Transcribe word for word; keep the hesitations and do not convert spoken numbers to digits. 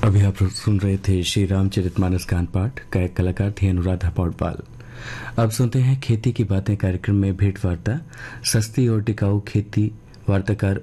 अभी आप सुन रहे थे श्री रामचरितमानस गान पाठ। गायक कलाकार थे अनुराधा पौडवाल। अब सुनते हैं खेती की बातें कार्यक्रम में भेंट वार्ता। सस्ती और टिकाऊ खेती वार्ताकार